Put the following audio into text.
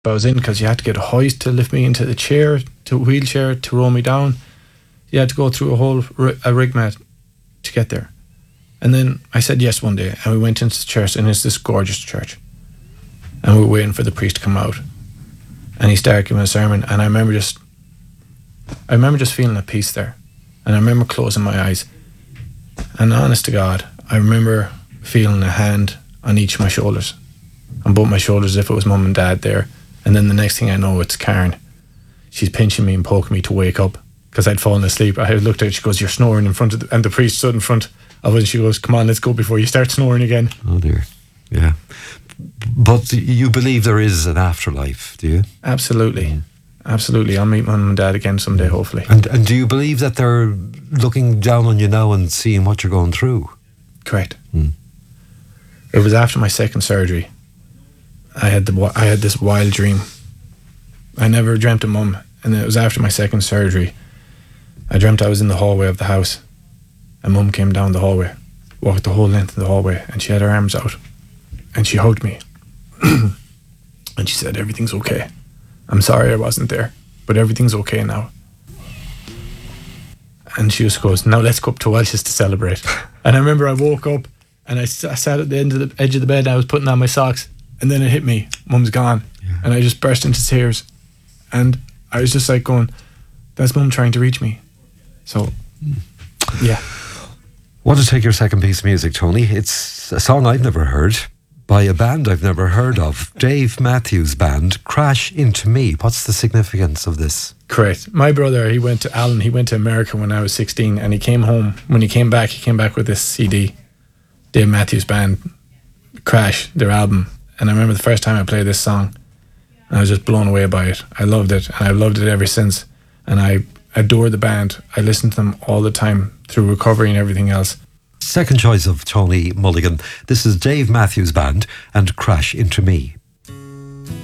I was in because you had to get a hoist to lift me into the chair, to a wheelchair, to roll me down. You had to go through a rigmarole to get there. And then I said yes one day, and we went into the church, and it's this gorgeous church. And we were waiting for the priest to come out. And he started giving a sermon, and I remember just feeling at peace there. And I remember closing my eyes. And honest to God, I remember feeling a hand on each of my shoulders. On both my shoulders, as if it was mum and dad there. And then the next thing I know, it's Karen. She's pinching me and poking me to wake up because I'd fallen asleep. I looked at her, she goes, "You're snoring in front of and the priest stood in front of us, and she goes, "Come on, let's go before you start snoring again." Oh dear. Yeah. But you believe there is an afterlife, do you? Absolutely. Absolutely. I'll meet mum and dad again someday, hopefully. And do you believe that they're looking down on you now and seeing what you're going through? Correct. It was after my second surgery. I had this wild dream. I never dreamt of mum, and it was after my second surgery. I dreamt I was in the hallway of the house, and mum came down the hallway, walked the whole length of the hallway, and she had her arms out, and she hugged me, and she said, "Everything's okay. I'm sorry I wasn't there, but everything's okay now." And she just goes, "Now let's go up to Welsh's to celebrate." And I remember I woke up, and I sat at the edge of the bed, and I was putting on my socks. And then it hit me, mum's gone. Yeah. And I just burst into tears. And I was just like going, that's mum trying to reach me. So, yeah. Want to take your second piece of music, Tony? It's a song I've never heard by a band I've never heard of. Dave Matthews Band, Crash Into Me. What's the significance of this? Correct. My brother, he went to America when I was 16, and he came home. When he came back with this CD, Dave Matthews Band, Crash, their album. And I remember the first time I played this song, and I was just blown away by it. I loved it, and I've loved it ever since. And I adore the band. I listen to them all the time through recovery and everything else. Second choice of Tony Mulligan. This is Dave Matthews Band and Crash Into Me.